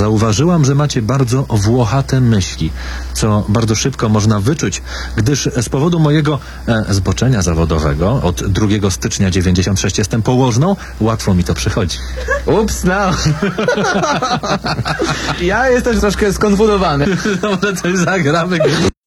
Zauważyłam, że macie bardzo włochate myśli, co bardzo szybko można wyczuć, gdyż z powodu mojego zboczenia zawodowego od 2 stycznia 96 jestem położną, łatwo mi to przychodzi. Ups, no. Ja jestem troszkę skonfundowany. Może coś zagramy.